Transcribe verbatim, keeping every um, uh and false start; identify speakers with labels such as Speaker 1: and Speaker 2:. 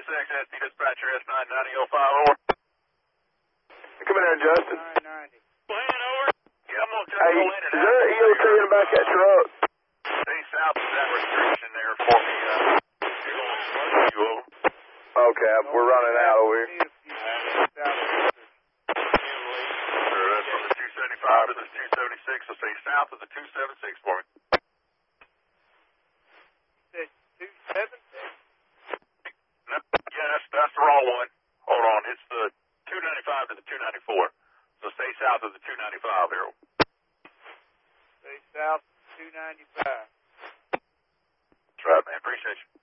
Speaker 1: X S P dispatcher S nine ninety oh five, over.
Speaker 2: Come in there, Justin.
Speaker 3: nine ninety.
Speaker 1: Land over. Yeah, I'm going to
Speaker 2: Hey,
Speaker 1: go in
Speaker 2: is
Speaker 1: and
Speaker 2: there an E O T in the back of that truck?
Speaker 1: Stay south of that restriction there for me. Uh, you're going to slow you over.
Speaker 2: Okay, we're running out over here.
Speaker 1: Sure, that's from the two seventy-five to the two seventy-six, so stay south of the two seventy-six for me.
Speaker 3: two seventy-six?
Speaker 1: No, yeah, that's, that's the wrong one. Hold on, it's the two ninety-five to the two ninety-four. So stay south of the two ninety-five, Harold.
Speaker 3: Stay south of two ninety-five.
Speaker 1: That's right, man. Appreciate you.